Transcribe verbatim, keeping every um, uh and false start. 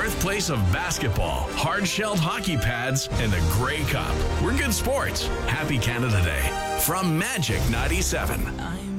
birthplace of basketball, hard-shelled hockey pads, and the Grey Cup. We're good sports. Happy Canada Day from Magic ninety-seven.